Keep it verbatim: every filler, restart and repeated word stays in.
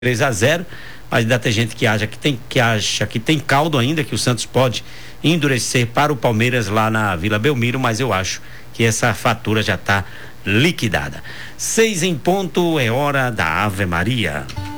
três a zero, mas ainda tem gente que acha que tem, que acha que tem caldo ainda, que o Santos pode endurecer para o Palmeiras lá na Vila Belmiro, mas eu acho que essa fatura já está liquidada. Seis em ponto, é hora da Ave Maria.